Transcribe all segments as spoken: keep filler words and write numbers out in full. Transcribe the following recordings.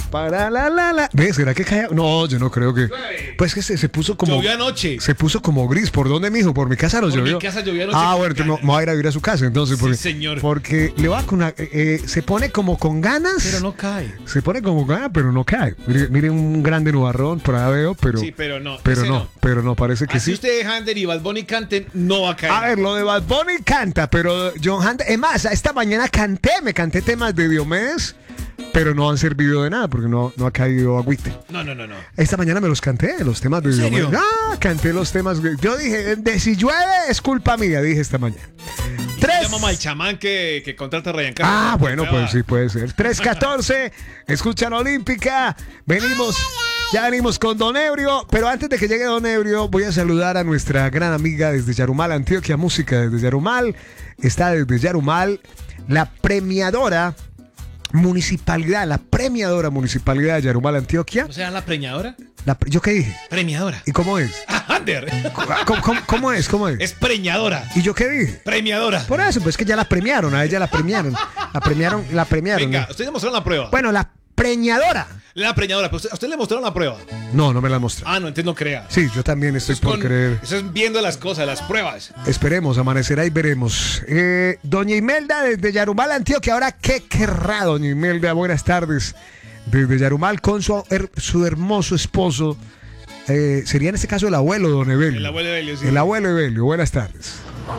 Para la la la. ¿Ves? ¿Será que cae? No, yo no creo que. Pues que se, se puso como. Llovió anoche. Se puso como gris. ¿Por dónde, mijo? Por mi casa nos Por llovió. mi casa llovió anoche. Ah, bueno, entonces me voy a ir a vivir a su casa. Entonces, Sí, porque, señor. Porque le va con una. Eh, eh, se pone como con ganas. Pero no cae. Se pone como con ganas, pero no cae. Mire, mire un grande nubarrón, por ahí veo, pero. Sí, pero no. Pero ese no, no. pero no, parece que Así sí. usted, Hander y Bad Bunny canten, no va a caer. A ver, lo de Bad Bunny canta, pero John Hander. Es más, esta mañana canté, me canté temas de Diomedes, pero no han servido de nada porque no, no ha caído agüite. No, no, no, no. Esta mañana me los canté, los temas de ¿En serio? Diomedes. Ah, canté los temas. de- Yo dije, de si llueve es culpa mía, dije esta mañana. Tres. Llamamos al chamán que, que contrata a Ryan Castro. Ah, bueno, Ah, pues sí puede ser. tres catorce, escucha la Olímpica. Venimos, ya venimos con Don Ebrio. Pero antes de que llegue Don Ebrio, voy a saludar a nuestra gran amiga desde Yarumal, Antioquia, música desde Yarumal. Está desde Yarumal la premiadora municipalidad, la premiadora municipalidad de Yarumal, Antioquia. ¿Cómo se llama la preñadora? La pre- ¿Yo qué dije? Premiadora. ¿Y cómo es? Ah, Hander. ¿Cómo, cómo- cómo es? ¿Cómo es? Es preñadora. ¿Y yo qué dije? Premiadora. Por eso, pues que ya la premiaron, a ella la premiaron. La premiaron, la premiaron. Venga, ¿no? usted le mostraron la prueba. Bueno, la preñadora. La preñadora, pero usted, a usted le mostraron la prueba. No, no me la mostró. Ah, no, entonces no crea. Sí, yo también estoy Eso es por con- creer. Eso es viendo las cosas, las pruebas. Esperemos, amanecerá y veremos. Eh, doña Imelda desde Yarumal, Antioquia. Ahora, ¿qué querrá, doña Imelda? Buenas tardes. Desde Yarumal con su, her- su hermoso esposo. Eh, sería en este caso el abuelo, don Evelio. El abuelo Evelio, sí. El abuelo Evelio. Buenas tardes.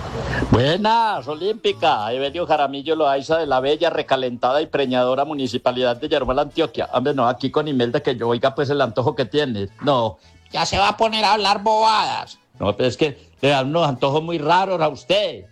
Buenas, Olímpica. Evelio Jaramillo Loaiza de la bella, recalentada y preñadora municipalidad de Yarumal, Antioquia. Hombre, no, aquí con Imelda que yo oiga pues el antojo que tiene. No, Ya se va a poner a hablar bobadas. no, pero es que le dan unos antojos muy raros a usted.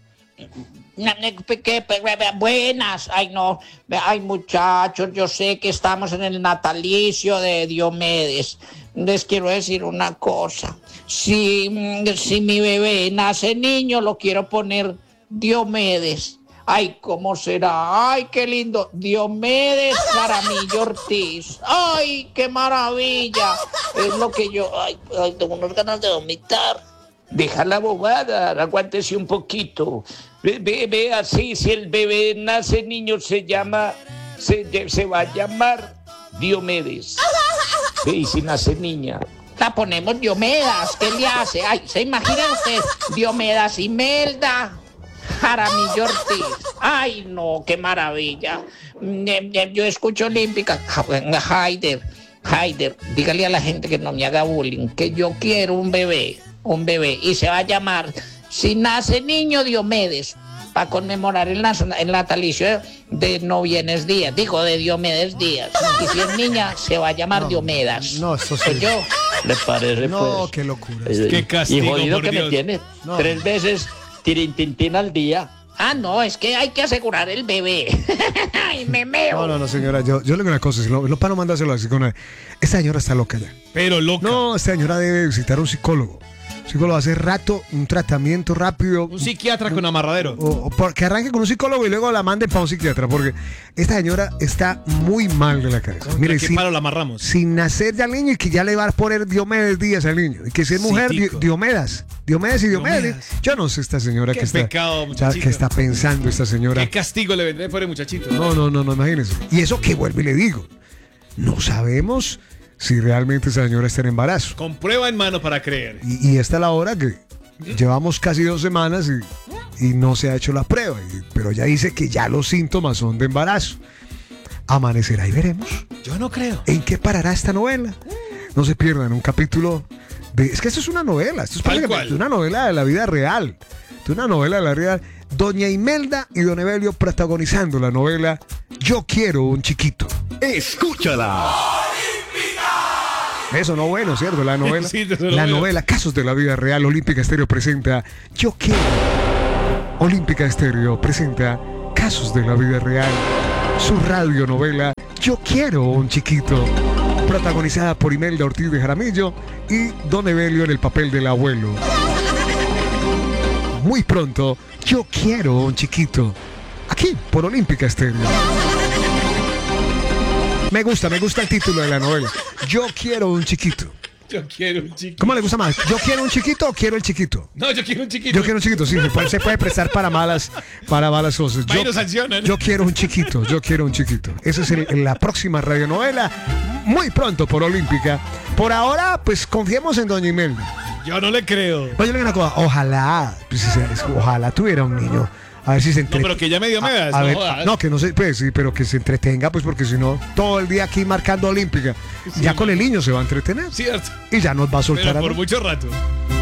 Na- ne- pe- que- pe- pe- pe- Buenas, ay no, ay muchachos, yo sé que estamos en el natalicio de Diomedes. Les quiero decir una cosa, si, mm, si mi bebé nace niño, lo quiero poner Diomedes. Ay, ¿cómo será? Ay, qué lindo. Diomedes Jaramillo Ortiz. Ay, qué maravilla. Es lo que yo, ay, ay, tengo unas ganas de vomitar. Deja la bobada, aguántese un poquito. Ve, ve, ve así, si el bebé nace niño se llama, se, se va a llamar Diomedes. Ve, y si nace niña. La ponemos Diomedas, ¿qué le hace? Ay, ¿se imagina usted? Diomedas Imelda Jaramillo Ortiz. Ay, no, qué maravilla. Mm, eh, eh, Yo escucho Olímpica. Haider, Haider, dígale a la gente que no me haga bullying, que yo quiero un bebé, un bebé, y se va a llamar, si nace niño, Diomedes, para conmemorar el, nas- el natalicio de No Vienes Díaz, digo, de Diomedes Díaz. Y si es niña, se va a llamar No, Diomedas. no, eso sí. Pues yo, ¿Le parece No, pues? qué locura. Eh, Qué castigo, y jodido por que Dios. me tiene. No. Tres veces tirintintín al día. ah, no, es que hay que asegurar el bebé. Ay, me meo. No, no, no, señora. Yo, yo le digo una cosa. Si no, no para no mandárselo así con una- esta señora está loca ya. Pero loca. No, esta señora debe visitar a un psicólogo. Un psicólogo hace rato, un tratamiento rápido. Un psiquiatra con amarradero. O, o por- que arranque con un psicólogo y luego la manden para un psiquiatra, porque esta señora está muy mal de la cabeza. Mire, ¿Qué sin, palo la amarramos? sin nacer ya al niño y que ya le va a poner Diomedes Díaz al niño. Y que si es mujer, Sí, Di- tico. Diomedas. Diomedes y Diomedes. Diomedas. Yo no sé esta señora Qué que está, pecado, ya- muchachito. que está pensando esta señora. ¿Qué castigo le vendré por el muchachito? No, no, no, no, imagínense. Y eso que vuelvo y le digo. No sabemos si realmente esa señora está en embarazo. Con prueba en mano para creer. Y, y esta es la hora que llevamos casi dos semanas y, y no se ha hecho la prueba. Y- pero ya dice que ya los síntomas son de embarazo. Amanecerá y veremos Yo no creo. en qué parará esta novela. No se pierdan un capítulo de... Es que esto es una novela. Esto es Tal prácticamente cual. una novela de la vida real. Esto es una novela de la vida real. Doña Imelda y Don Evelio protagonizando la novela Yo quiero un chiquito. Escúchala. Eso no bueno, ¿cierto? La novela. Sí, eso no la bueno. novela Casos de la Vida Real. Olímpica Estéreo presenta Yo quiero. Olímpica Estéreo presenta Casos de la Vida Real. Su radionovela Yo quiero un chiquito. Protagonizada por Imelda Ortiz de Jaramillo y Don Evelio en el papel del abuelo. Muy pronto, Yo quiero un chiquito. Aquí, por Olímpica Estéreo. Me gusta, me gusta el título de la novela. Yo quiero un chiquito. Yo quiero un chiquito. ¿Cómo le gusta más? ¿Yo quiero un chiquito o quiero el chiquito? No, yo quiero un chiquito. Yo quiero un chiquito, sí, se puede, se puede prestar para malas, para malas cosas. Ahí Yo, nos sancionan. yo quiero un chiquito, yo quiero un chiquito. Esa es el- la próxima radionovela. muy pronto por Olímpica. Por ahora, pues confiemos en doña Imelda. Yo no le creo. Oye, le digo una cosa, ojalá, pues, ojalá tuviera un niño. A ver si se No, entretiene. pero que ya me dio medas. A no ver, jodas. no, que no se, pues sí, pero que se entretenga, pues porque si no, todo el día aquí marcando Olímpica. Sí, ya no. con el niño se va a entretener. Cierto. Y ya nos va a soltar Pero a por mí. mucho rato.